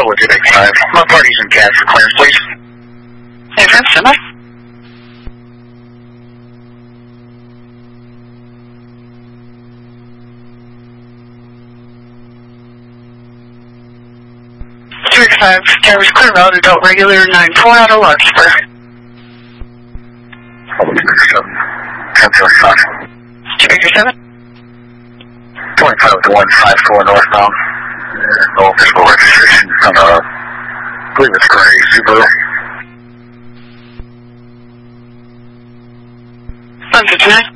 with you, 5. My party's in gas for clearance, please. Hey, friend, stand by. Five, Towers clear route, adult regular 9-4 out of Larkspur. Hold on, 10-5. 287. 25 to 154 northbound. No official registration on a, I believe it's gray Subaru. 159.